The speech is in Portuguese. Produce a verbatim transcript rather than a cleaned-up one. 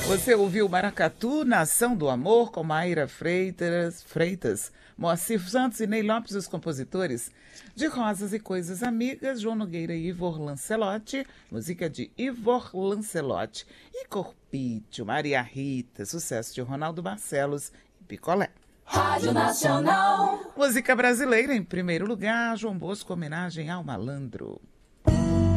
Você ouviu Maracatu, Nação do Amor, com Maíra Freitas, Freitas, Moacir Santos e Ney Lopes, os compositores. De Rosas e Coisas Amigas, João Nogueira e Ivor Lancelotti, música de Ivor Lancelotti. E Corpício, Maria Rita, sucesso de Ronaldo Barcelos e Picolé. Rádio Nacional. Música brasileira, em primeiro lugar, João Bosco, homenagem ao malandro.